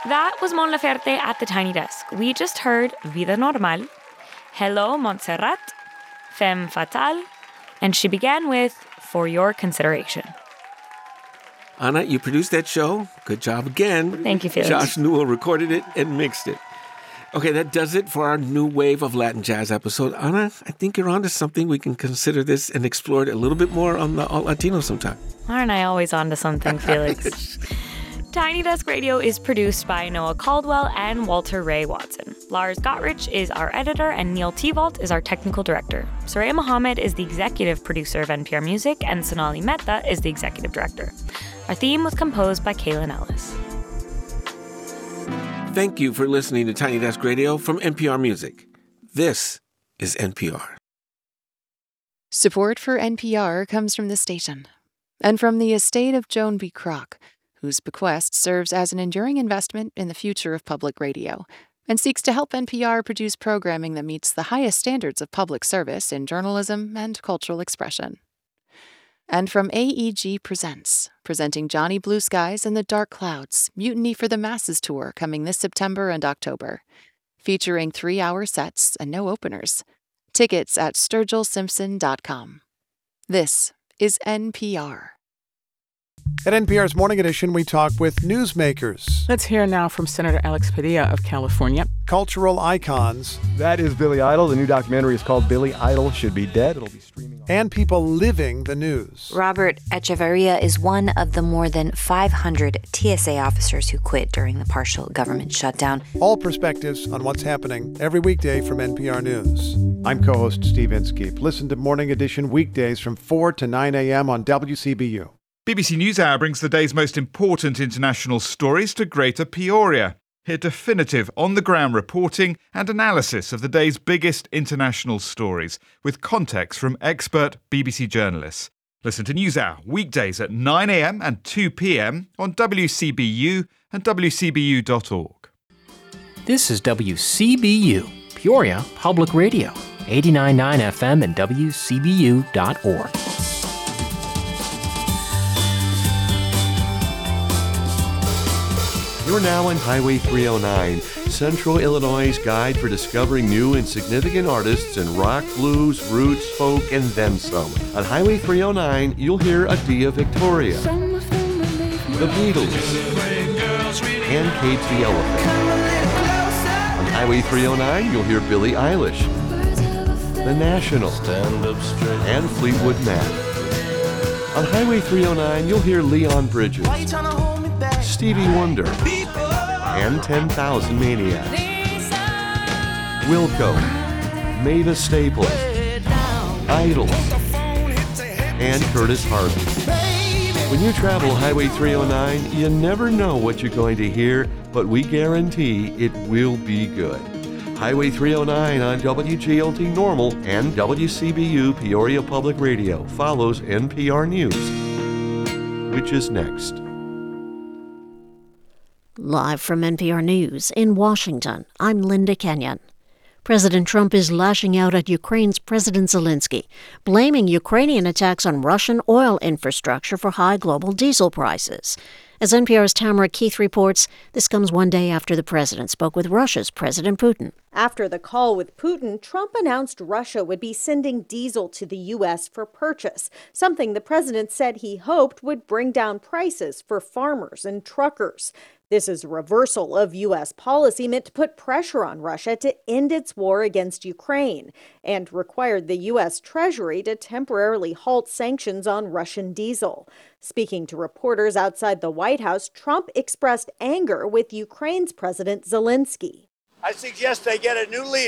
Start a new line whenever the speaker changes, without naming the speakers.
That was Mon Laferte at the Tiny Desk. We just heard Vida Normal, Hello Montserrat, Femme Fatale, and she began with For Your Consideration.
Anna, you produced that show. Good job again.
Thank you, Felix.
Josh Newell recorded it and mixed it. Okay, that does it for our new wave of Latin jazz episode. Anna, I think you're onto something. We can consider this and explore it a little bit more on the All Latino sometime.
Aren't I always onto something, Felix? Tiny Desk Radio is produced by Noah Caldwell and Walter Ray Watson. Lars Gottrich is our editor, and Neil Tevault is our technical director. Soraya Mohammed is the executive producer of NPR Music, and Sonali Mehta is the executive director. Our theme was composed by Kaylin Ellis.
Thank you for listening to Tiny Desk Radio from NPR Music. This is NPR.
Support for NPR comes from the station and from the estate of Joan B. Kroc, whose bequest serves as an enduring investment in the future of public radio and seeks to help NPR produce programming that meets the highest standards of public service in journalism and cultural expression. And from AEG Presents, presenting Johnny Blue Skies and the Dark Clouds, Mutiny for the Masses tour coming this September and October, featuring 3-hour sets and no openers. Tickets at sturgillsimpson.com. This is NPR.
At NPR's Morning Edition, we talk with newsmakers.
Let's hear now from Senator Alex Padilla of California.
Cultural icons.
That is Billy Idol. The new documentary is called Billy Idol Should Be Dead. It'll be streaming on...
And people living the news.
Robert Echeverria is one of the more than 500 TSA officers who quit during the partial government shutdown.
All perspectives on what's happening every weekday from NPR News.
I'm co-host Steve Inskeep. Listen to Morning Edition weekdays from 4 to 9 a.m. on WCBU.
BBC NewsHour brings the day's most important international stories to Greater Peoria. Hear definitive, on-the-ground reporting and analysis of the day's biggest international stories, with context from expert BBC journalists. Listen to NewsHour weekdays at 9 a.m. and 2 p.m. on WCBU and WCBU.org.
This is WCBU, Peoria Public Radio, 89.9 FM and WCBU.org.
You're now on Highway 309, Central Illinois' guide for discovering new and significant artists in rock, blues, roots, folk, and then some. On Highway 309, you'll hear Adia Victoria, The Beatles, and Kate the Elephant. On Highway 309, you'll hear Billie Eilish, The National, and Fleetwood Mac. On Highway 309, you'll hear Leon Bridges, Stevie Wonder, and 10,000 Maniacs. Wilco, Mavis Staples, Idol, and Curtis Harvey. When you travel Highway 309, you never know what you're going to hear, but we guarantee it will be good. Highway 309 on WGLT Normal and WCBU Peoria Public Radio follows NPR News, which is next.
Live from NPR News in Washington, I'm Linda Kenyon. President Trump is lashing out at Ukraine's President Zelensky, blaming Ukrainian attacks on Russian oil infrastructure for high global diesel prices. As NPR's Tamara Keith reports, this comes one day after the president spoke with Russia's President Putin.
After the call with Putin, Trump announced Russia would be sending diesel to the U.S. for purchase, something the president said he hoped would bring down prices for farmers and truckers. This is a reversal of U.S. policy meant to put pressure on Russia to end its war against Ukraine and required the U.S. Treasury to temporarily halt sanctions on Russian diesel. Speaking to reporters outside the White House, Trump expressed anger with Ukraine's President Zelensky.
I suggest they get a new leader.